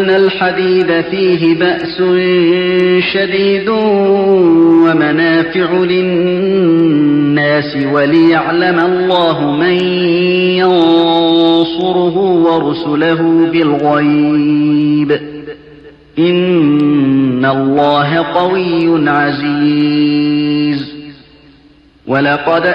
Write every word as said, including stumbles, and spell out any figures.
الحديد فيه بأس شديد ومنافع للناس وليعلم الله من ينصره ورسله بالغيب إن الله قوي عزيز. ولقد